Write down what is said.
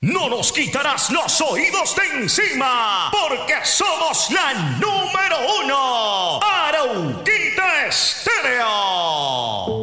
no nos quitarás los oídos de encima, porque somos la número